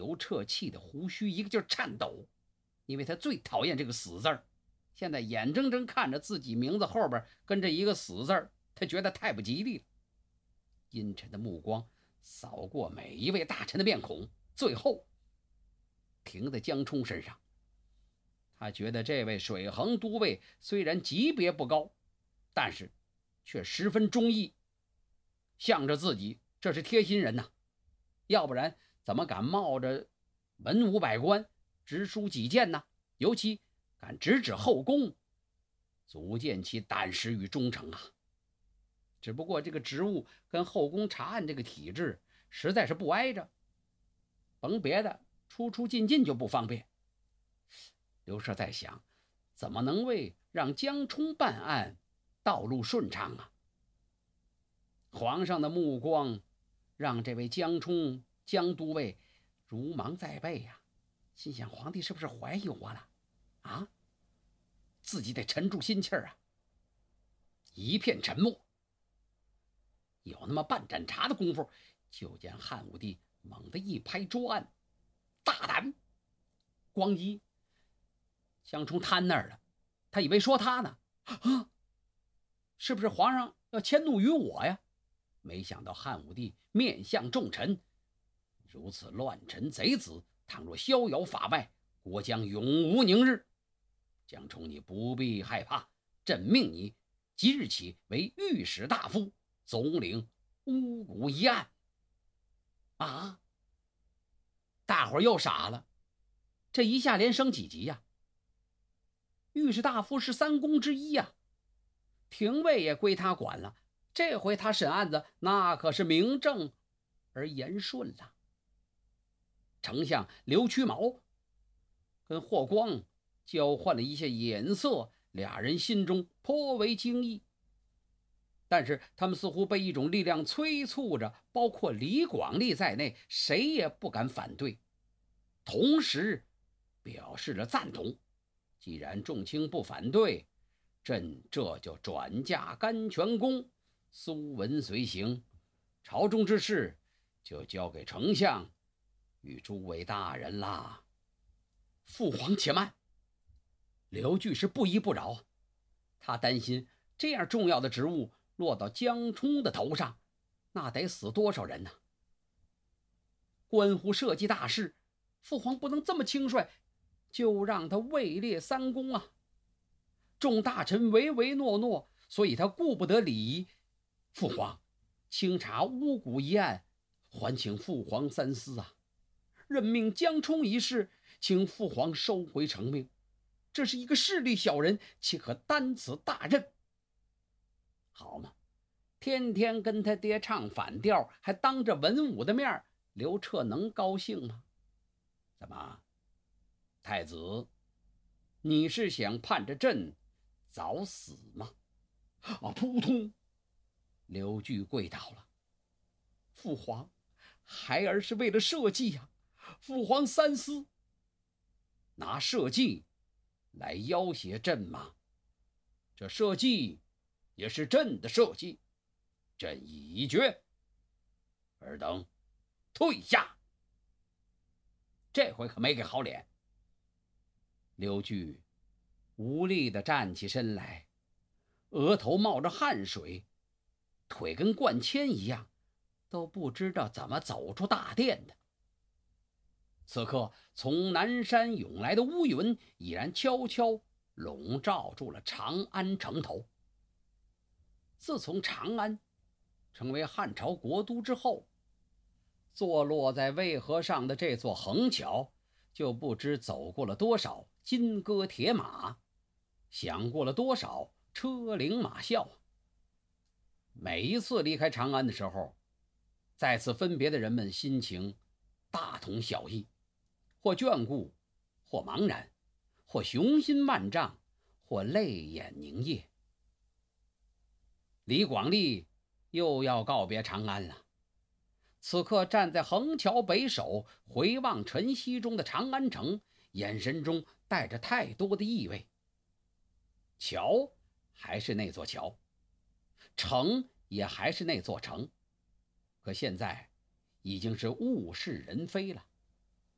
刘彻气得胡须一个劲儿颤抖，因为他最讨厌这个死字儿，现在眼睁睁看着自己名字后边跟着一个死字儿，他觉得太不吉利了。阴沉的目光扫过每一位大臣的面孔，最后停在江冲身上。他觉得这位水衡都尉虽然级别不高，但是却十分忠义，向着自己这是贴心人呐，要不然怎么敢冒着文武百官直抒己见呢？尤其敢直指后宫，足见其胆识与忠诚啊。只不过这个职务跟后宫查案这个体制实在是不挨着，甭别的，出出进进就不方便。刘彻在想，怎么能为让江冲办案道路顺畅啊？皇上的目光让这位江冲江都尉如芒在背呀，心想皇帝是不是怀疑我了啊？自己得沉住心气儿啊。一片沉默，有那么半盏茶的功夫，就见汉武帝猛地一拍桌案，大胆！光一，江冲瘫那儿了，他以为说他呢，啊，是不是皇上要迁怒于我呀？没想到汉武帝面向众臣，如此乱臣贼子，倘若逍遥法外，国将永无宁日。江冲，你不必害怕，朕命你即日起为御史大夫，总领巫蛊一案。啊！大伙儿又傻了，这一下连升几级呀？御史大夫是三公之一呀，廷尉也归他管了。这回他审案子那可是名正而言顺了。丞相刘屈毛跟霍光交换了一些眼色，俩人心中颇为惊异，但是他们似乎被一种力量催促着，包括李广利在内，谁也不敢反对，同时表示了赞同。既然众卿不反对，朕这就转嫁甘泉宫，苏文随行，朝中之事就交给丞相与诸位大人啦。父皇且慢，刘据是不依不饶，他担心这样重要的职务落到江冲的头上，那得死多少人呢？关乎社稷大事，父皇不能这么轻率就让他位列三公啊。众大臣唯唯诺诺，所以他顾不得礼仪。父皇，清查巫蛊一案，还请父皇三思啊。任命江冲一事，请父皇收回成命。这是一个势利小人，岂可担此大任？好嘛，天天跟他爹唱反调，还当着文武的面，刘彻能高兴吗？怎么，太子，你是想盼着朕早死吗？啊！扑通，刘据跪倒了。父皇，孩儿是为了社稷呀，父皇三思。拿社稷来要挟朕吗？这社稷也是朕的社稷，朕已决，尔等退下。这回可没给好脸。刘据无力地站起身来，额头冒着汗水，腿跟灌铅一样，都不知道怎么走出大殿的。此刻从南山涌来的乌云已然悄悄笼罩住了长安城头。自从长安成为汉朝国都之后，坐落在渭河上的这座横桥，就不知走过了多少金戈铁马，响过了多少车铃马啸。每一次离开长安的时候，再次分别的人们心情大同小异，或眷顾，或茫然，或雄心万丈，或泪眼凝噎。李广利又要告别长安了。此刻站在横桥北首，回望晨曦中的长安城，眼神中带着太多的意味。桥还是那座桥，城也还是那座城，可现在已经是物是人非了。